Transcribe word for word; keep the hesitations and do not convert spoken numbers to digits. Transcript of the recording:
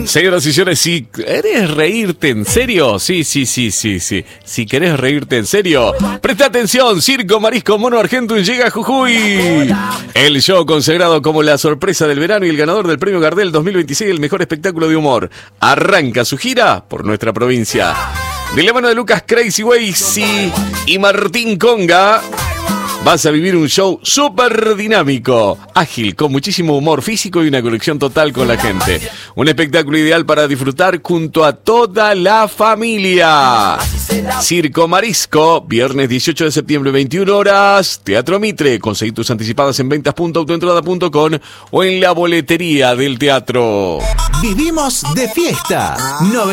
Señoras y señores, si querés reírte en serio, sí, sí, sí, sí, sí. Si querés reírte en serio, presta atención, Circo Marisco Mono Argentum llega a Jujuy. El show consagrado como la sorpresa del verano y el ganador del premio Gardel dos mil veintiséis, el mejor espectáculo de humor. Arranca su gira por nuestra provincia. De la mano de Lucas Crazy Wazy y Martín Conga, vas a vivir un show súper dinámico, ágil, con muchísimo humor físico y una conexión total con la gente. Un espectáculo ideal para disfrutar junto a toda la familia. Circo Marisco, viernes dieciocho de septiembre, veintiuna horas, Teatro Mitre. Conseguí tus anticipadas en ventas punto autoentrada punto com o en la boletería del teatro. Vivimos de fiesta.